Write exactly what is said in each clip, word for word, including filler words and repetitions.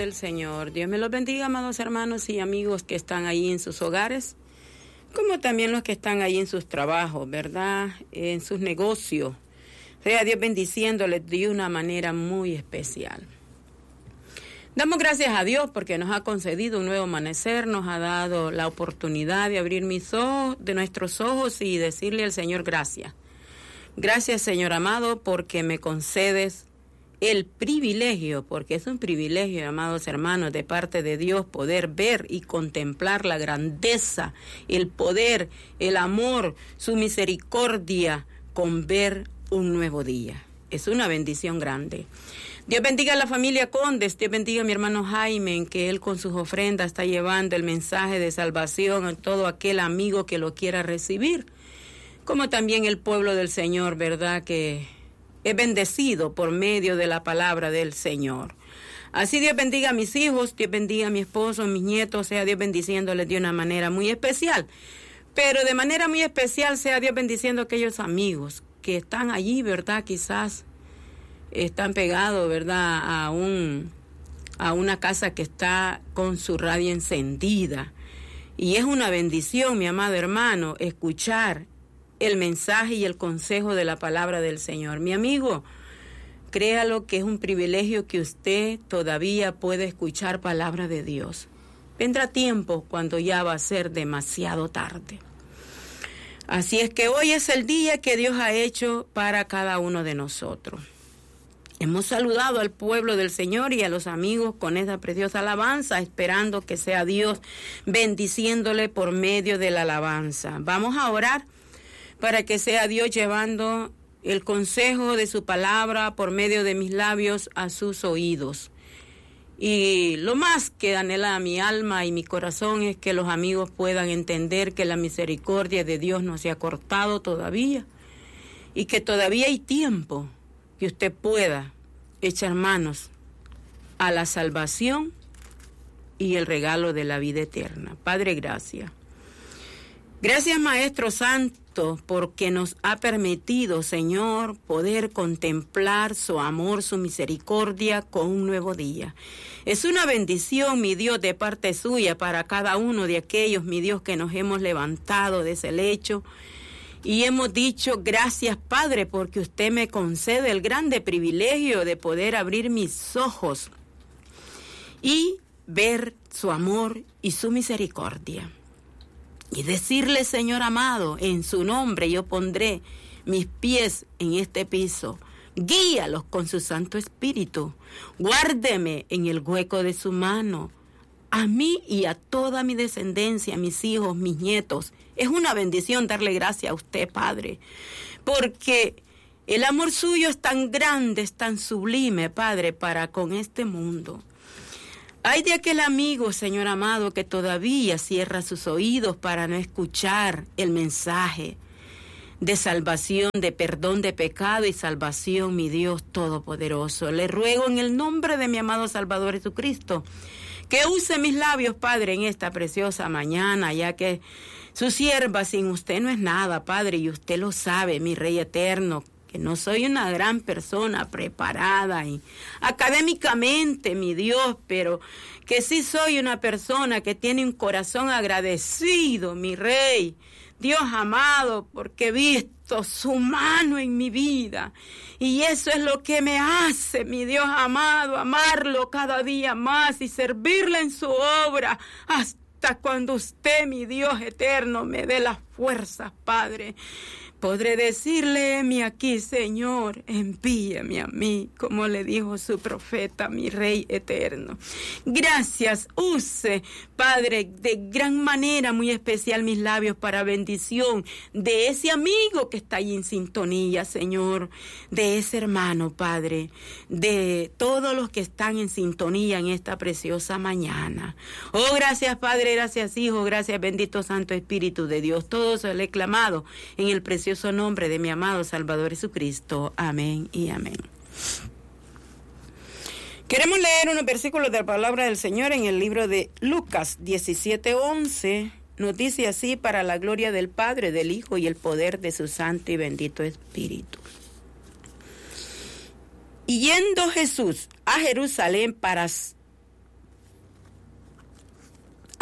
del Señor. Dios me los bendiga, amados hermanos y amigos que están ahí en sus hogares, como también los que están ahí en sus trabajos, ¿verdad? En sus negocios. Sea Dios bendiciéndoles de una manera muy especial. Damos gracias a Dios porque nos ha concedido un nuevo amanecer, nos ha dado la oportunidad de abrir mis ojos, de nuestros ojos y decirle al Señor gracias. Gracias, Señor amado, porque me concedes el privilegio, porque es un privilegio, amados hermanos, de parte de Dios, poder ver y contemplar la grandeza, el poder, el amor, su misericordia, con ver un nuevo día. Es una bendición grande. Dios bendiga a la familia Condes, Dios bendiga a mi hermano Jaime, en que él con sus ofrendas está llevando el mensaje de salvación a todo aquel amigo que lo quiera recibir, como también el pueblo del Señor, ¿verdad?, que es bendecido por medio de la palabra del Señor. Así Dios bendiga a mis hijos, Dios bendiga a mi esposo, a mis nietos, sea Dios bendiciéndoles de una manera muy especial. Pero de manera muy especial sea Dios bendiciendo a aquellos amigos que están allí, ¿verdad? Quizás están pegados, ¿verdad?, a un a una casa que está con su radio encendida. Y es una bendición, mi amado hermano, escuchar el mensaje y el consejo de la palabra del Señor. Mi amigo, créalo que es un privilegio que usted todavía puede escuchar palabra de Dios. Vendrá tiempo cuando ya va a ser demasiado tarde. Así es que hoy es el día que Dios ha hecho para cada uno de nosotros. Hemos saludado al pueblo del Señor y a los amigos con esa preciosa alabanza, esperando que sea Dios bendiciéndole por medio de la alabanza. Vamos a orar para que sea Dios llevando el consejo de su palabra por medio de mis labios a sus oídos. Y lo más que anhela mi alma y mi corazón es que los amigos puedan entender que la misericordia de Dios no se ha cortado todavía y que todavía hay tiempo que usted pueda echar manos a la salvación y el regalo de la vida eterna. Padre, gracias. Gracias, Maestro Santo, porque nos ha permitido, Señor, poder contemplar su amor, su misericordia con un nuevo día. Es una bendición, mi Dios, de parte suya para cada uno de aquellos, mi Dios, que nos hemos levantado de ese lecho y hemos dicho, gracias, Padre, porque usted me concede el grande privilegio de poder abrir mis ojos y ver su amor y su misericordia. Y decirle, Señor amado, en su nombre yo pondré mis pies en este piso. Guíalos con su Santo Espíritu. Guárdeme en el hueco de su mano. A mí y a toda mi descendencia, mis hijos, mis nietos. Es una bendición darle gracias a usted, Padre, porque el amor suyo es tan grande, es tan sublime, Padre, para con este mundo. Hay de aquel amigo, Señor amado, que todavía cierra sus oídos para no escuchar el mensaje de salvación, de perdón de pecado y salvación, mi Dios Todopoderoso. Le ruego en el nombre de mi amado Salvador Jesucristo que use mis labios, Padre, en esta preciosa mañana, ya que su sierva sin usted no es nada, Padre, y usted lo sabe, mi Rey eterno, que no soy una gran persona preparada y académicamente, mi Dios, pero que sí soy una persona que tiene un corazón agradecido, mi Rey, Dios amado, porque he visto su mano en mi vida. Y eso es lo que me hace, mi Dios amado, amarlo cada día más y servirle en su obra hasta cuando usted, mi Dios eterno, me dé las fuerzas, Padre. Podré decirle, heme aquí, Señor, envíame a mí, como le dijo su profeta, mi Rey eterno. Gracias, use, Padre, de gran manera muy especial mis labios para bendición de ese amigo que está ahí en sintonía, Señor, de ese hermano, Padre, de todos los que están en sintonía en esta preciosa mañana. Oh, gracias, Padre, gracias, Hijo, gracias, bendito Santo Espíritu de Dios. Todo eso le he clamado en el precioso nombre de mi amado Salvador Jesucristo. Amén y amén. Queremos leer unos versículos de la palabra del Señor en el libro de Lucas diecisiete once. Nos dice así: para la gloria del Padre, del Hijo y el poder de su Santo y bendito Espíritu. Y yendo Jesús a Jerusalén para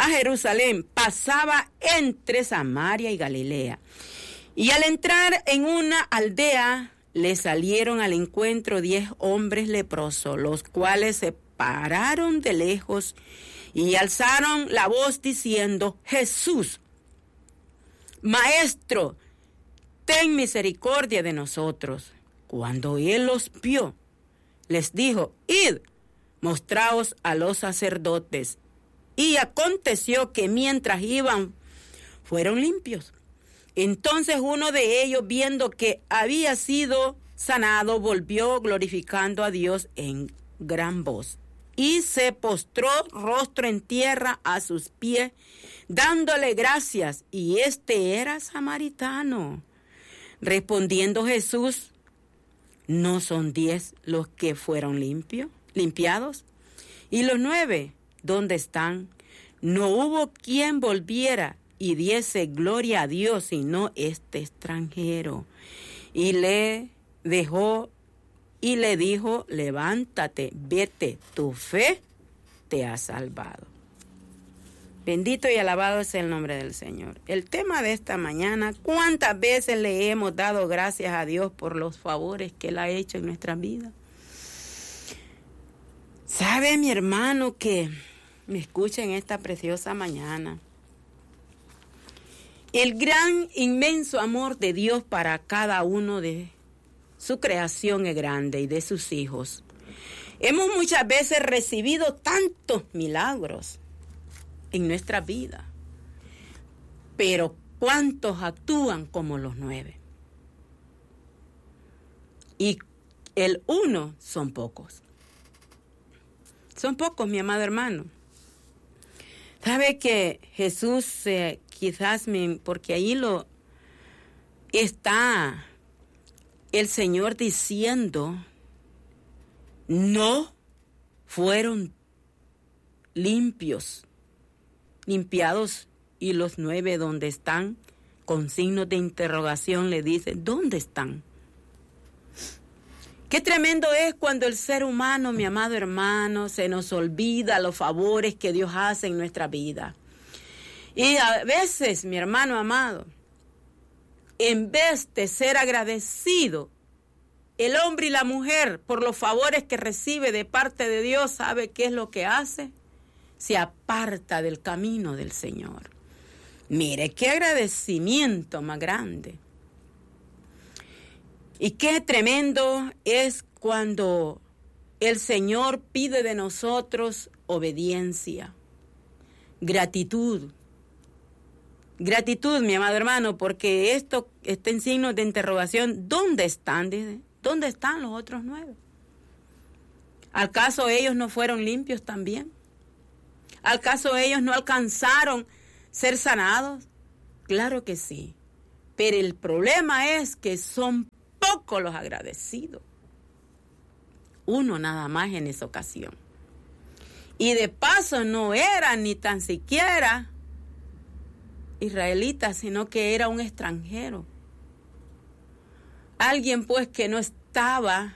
Jerusalén, pasaba entre Samaria y Galilea. Y al entrar en una aldea, le salieron al encuentro diez hombres leprosos, los cuales se pararon de lejos y alzaron la voz diciendo: Jesús, Maestro, ten misericordia de nosotros. Cuando él los vio, les dijo: Id, mostraos a los sacerdotes. Y aconteció que mientras iban, fueron limpios. Entonces uno de ellos, viendo que había sido sanado, volvió glorificando a Dios en gran voz. Y se postró rostro en tierra a sus pies, dándole gracias. Y este era samaritano. Respondiendo Jesús: ¿no son diez los que fueron limpios, limpiados? ¿Y los nueve dónde están? No hubo quien volviera y diese gloria a Dios, sino este extranjero. Y le dejó y le dijo: levántate, vete, tu fe te ha salvado. Bendito y alabado es el nombre del Señor. El tema de esta mañana: ¿cuántas veces le hemos dado gracias a Dios por los favores que Él ha hecho en nuestra vida? ¿Sabe, mi hermano, que me escucha en esta preciosa mañana? El gran, inmenso amor de Dios para cada uno de su creación es grande y de sus hijos. Hemos muchas veces recibido tantos milagros en nuestra vida, pero ¿cuántos actúan como los nueve? Y el uno son pocos. Son pocos, mi amado hermano. ¿Sabe que Jesús, eh, quizás, me, porque ahí lo está el Señor diciendo, no fueron limpios, limpiados, y los nueve donde están, con signos de interrogación le dice, ¿dónde están? Qué tremendo es cuando el ser humano, mi amado hermano, se nos olvida los favores que Dios hace en nuestra vida. Y a veces, mi hermano amado, en vez de ser agradecido, el hombre y la mujer por los favores que recibe de parte de Dios, ¿sabe qué es lo que hace? Se aparta del camino del Señor. Mire, qué agradecimiento más grande. Y qué tremendo es cuando el Señor pide de nosotros obediencia, gratitud. Gratitud, mi amado hermano, porque esto está en signos de interrogación. ¿Dónde están? Dice, ¿dónde están los otros nueve? ¿Acaso ellos no fueron limpios también? ¿Acaso ellos no alcanzaron ser sanados? Claro que sí. Pero el problema es que son pocos los agradecidos. Uno nada más en esa ocasión. Y de paso no era ni tan siquiera israelita, sino que era un extranjero. Alguien pues que no estaba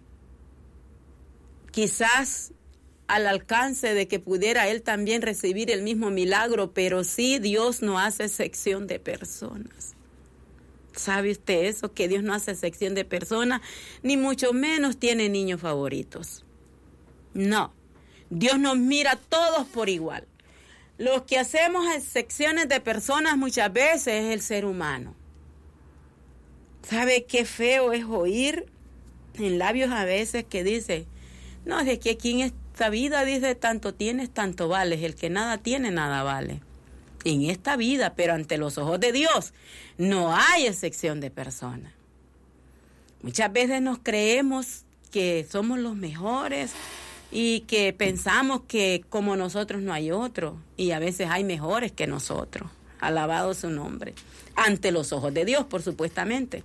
quizás al alcance de que pudiera él también recibir el mismo milagro, pero sí, Dios no hace excepción de personas. ¿Sabe usted eso? Que Dios no hace excepción de personas, ni mucho menos tiene niños favoritos. No, Dios nos mira a todos por igual. Los que hacemos excepciones de personas muchas veces es el ser humano. ¿Sabe qué feo es oír en labios a veces que dice, no, es que aquí en esta vida, dice, tanto tienes, tanto vales, el que nada tiene, nada vale. En esta vida, pero ante los ojos de Dios, no hay excepción de personas. Muchas veces nos creemos que somos los mejores y que pensamos que como nosotros no hay otro, y a veces hay mejores que nosotros. Alabado su nombre. Ante los ojos de Dios, por supuestamente.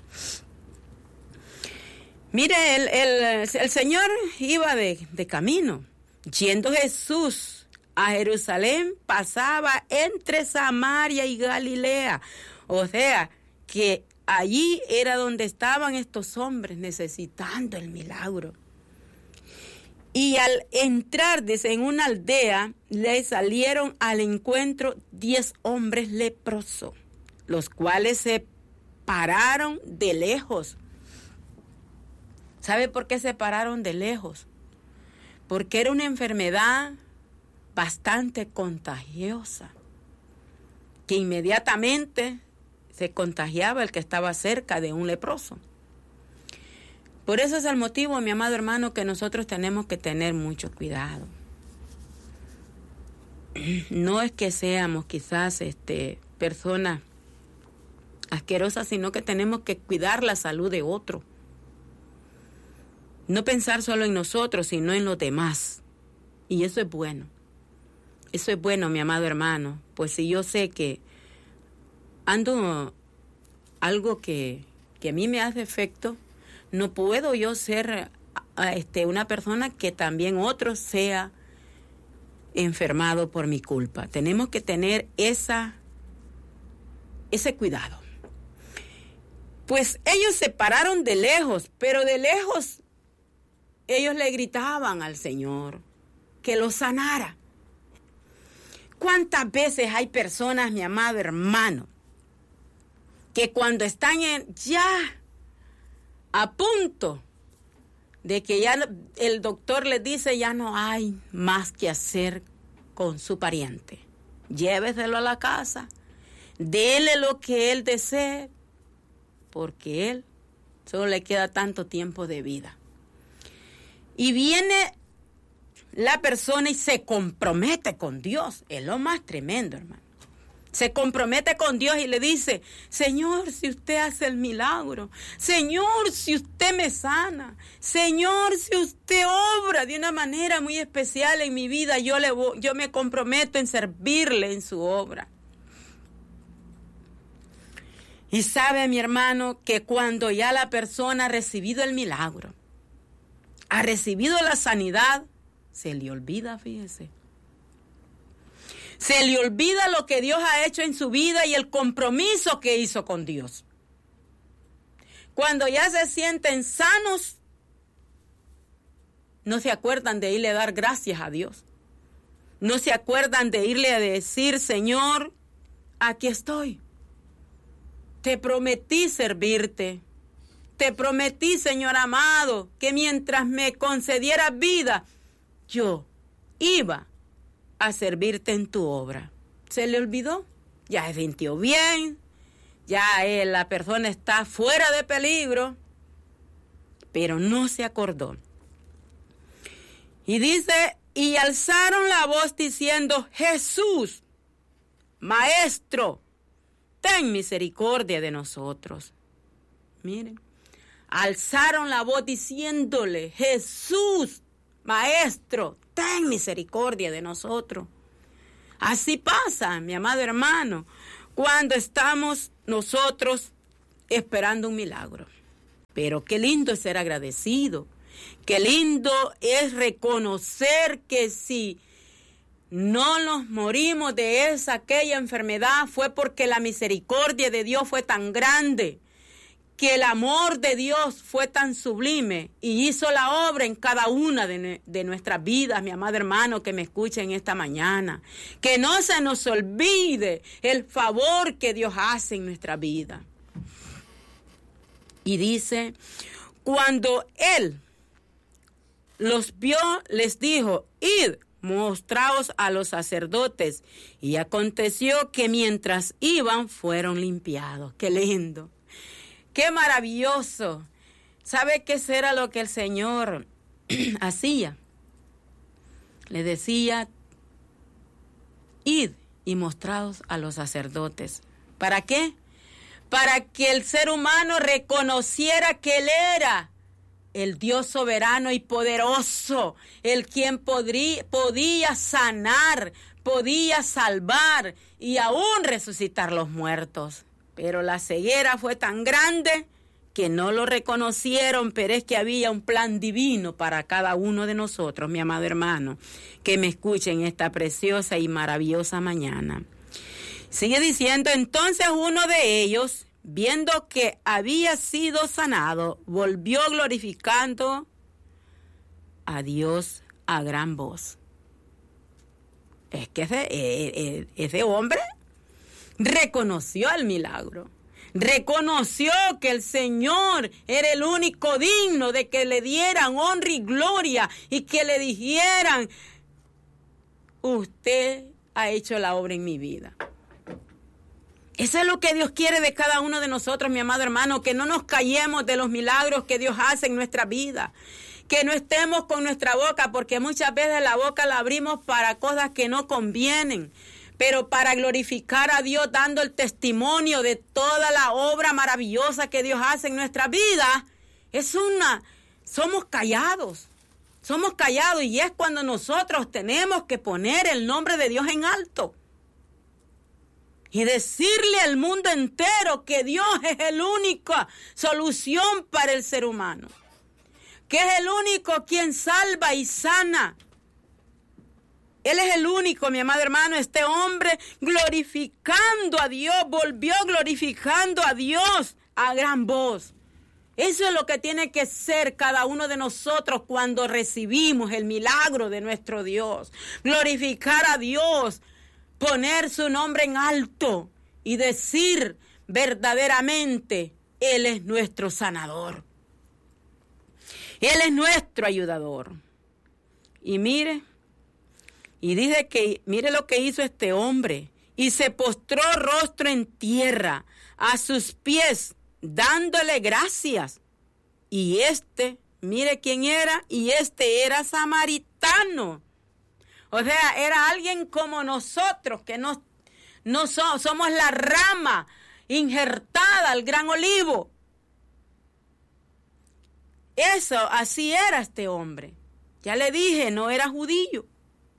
Mire, el, el, el Señor iba de, de camino. Yendo Jesús a Jerusalén, pasaba entre Samaria y Galilea. O sea, que allí era donde estaban estos hombres necesitando el milagro. Y al entrar, dice, en una aldea, le salieron al encuentro diez hombres leprosos, los cuales se pararon de lejos. ¿Sabe por qué se pararon de lejos? Porque era una enfermedad bastante contagiosa, que inmediatamente se contagiaba el que estaba cerca de un leproso. Por eso es el motivo, mi amado hermano, que nosotros tenemos que tener mucho cuidado. No es que seamos quizás este, personas asquerosas, sino que tenemos que cuidar la salud de otro. No pensar solo en nosotros, sino en los demás. Y eso es bueno. Eso es bueno, mi amado hermano. Pues si yo sé que ando algo que, que a mí me hace efecto, no puedo yo ser este, una persona que también otro sea enfermado por mi culpa. Tenemos que tener esa, ese cuidado. Pues ellos se pararon de lejos, pero de lejos ellos le gritaban al Señor que lo sanara. ¿Cuántas veces hay personas, mi amado hermano, que cuando están en, ya a punto de que ya el doctor les dice ya no hay más que hacer con su pariente? Lléveselo a la casa, dele lo que él desee, porque él solo le queda tanto tiempo de vida. Y viene la persona y se compromete con Dios. Es lo más tremendo, hermano. Se compromete con Dios y le dice, Señor, si usted hace el milagro, Señor, si usted me sana, Señor, si usted obra de una manera muy especial en mi vida, yo, le voy, yo me comprometo en servirle en su obra. Y sabe, mi hermano, que cuando ya la persona ha recibido el milagro, ha recibido la sanidad, se le olvida, fíjese. Se le olvida lo que Dios ha hecho en su vida y el compromiso que hizo con Dios. Cuando ya se sienten sanos, no se acuerdan de irle a dar gracias a Dios. No se acuerdan de irle a decir, Señor, aquí estoy. Te prometí servirte. Te prometí, Señor amado, que mientras me concedieras vida, yo iba a servirte en tu obra. ¿Se le olvidó? Ya se sintió bien, ya eh, la persona está fuera de peligro, pero no se acordó. Y dice, y alzaron la voz diciendo, Jesús, Maestro, ten misericordia de nosotros. Miren, alzaron la voz diciéndole, Jesús, Maestro, ten misericordia de nosotros. Así pasa, mi amado hermano, cuando estamos nosotros esperando un milagro. Pero qué lindo es ser agradecido. Qué lindo es reconocer que si no nos morimos de esa, aquella enfermedad, fue porque la misericordia de Dios fue tan grande, que el amor de Dios fue tan sublime y hizo la obra en cada una de, de nuestras vidas, mi amado hermano que me escucha en esta mañana. Que no se nos olvide el favor que Dios hace en nuestra vida. Y dice, cuando Él los vio, les dijo, id, mostraos a los sacerdotes. Y aconteció que mientras iban, fueron limpiados. ¡Qué lindo! ¡Qué maravilloso! ¿Sabe qué era lo que el Señor hacía? Le decía, id y mostraos a los sacerdotes. ¿Para qué? Para que el ser humano reconociera que Él era el Dios soberano y poderoso, el quien podría, podía sanar, podía salvar y aún resucitar los muertos. Pero la ceguera fue tan grande que no lo reconocieron, pero es que había un plan divino para cada uno de nosotros, mi amado hermano, que me escuchen esta preciosa y maravillosa mañana. Sigue diciendo, entonces uno de ellos, viendo que había sido sanado, volvió glorificando a Dios a gran voz. Es que ese, ese, ese hombre reconoció el milagro. Reconoció que el Señor era el único digno de que le dieran honra y gloria y que le dijeran: usted ha hecho la obra en mi vida. Eso es lo que Dios quiere de cada uno de nosotros, mi amado hermano, que no nos callemos de los milagros que Dios hace en nuestra vida, que no estemos con nuestra boca, porque muchas veces la boca la abrimos para cosas que no convienen, pero para glorificar a Dios, dando el testimonio de toda la obra maravillosa que Dios hace en nuestra vida. Es una, somos callados, somos callados, y es cuando nosotros tenemos que poner el nombre de Dios en alto y decirle al mundo entero que Dios es la única solución para el ser humano, que es el único quien salva y sana. Él es el único, mi amado hermano. Este hombre, glorificando a Dios, volvió glorificando a Dios a gran voz. Eso es lo que tiene que ser cada uno de nosotros cuando recibimos el milagro de nuestro Dios. Glorificar a Dios, poner su nombre en alto y decir verdaderamente: Él es nuestro sanador. Él es nuestro ayudador. Y mire, y dice que, mire lo que hizo este hombre. Y se postró rostro en tierra a sus pies, dándole gracias. Y este, mire quién era, y este era samaritano. O sea, era alguien como nosotros, que no, no so, somos la rama injertada al gran olivo. Eso, así era este hombre. Ya le dije, no era judío,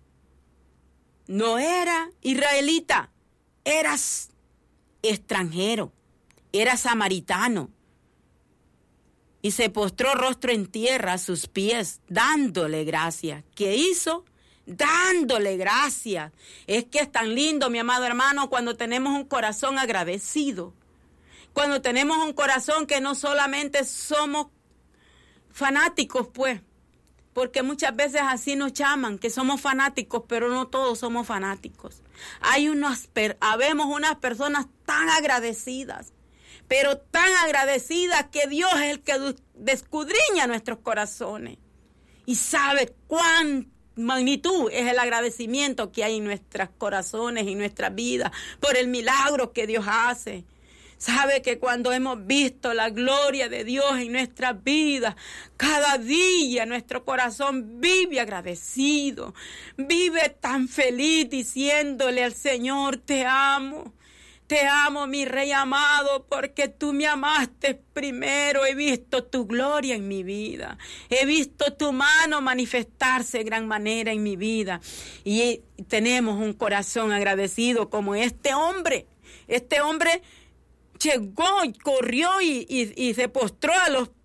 no era israelita, era extranjero, era samaritano. Y se postró rostro en tierra a sus pies, dándole gracias. ¿Qué hizo? Dándole gracias. Es que es tan lindo, mi amado hermano, cuando tenemos un corazón agradecido. Cuando tenemos un corazón que no solamente somos fanáticos, pues, porque muchas veces así nos llaman, que somos fanáticos, pero no todos somos fanáticos. Hay unas, habemos unas personas tan agradecidas, pero tan agradecidas que Dios es el que escudriña nuestros corazones y sabe cuán magnitud es el agradecimiento que hay en nuestros corazones y nuestras vidas por el milagro que Dios hace. Sabe que cuando hemos visto la gloria de Dios en nuestras vidas, cada día nuestro corazón vive agradecido, vive tan feliz diciéndole al Señor: te amo, te amo, mi Rey amado, porque tú me amaste primero. He visto tu gloria en mi vida, he visto tu mano manifestarse de gran manera en mi vida, y tenemos un corazón agradecido como este hombre. Este hombre llegó y corrió y, y, y se postró a los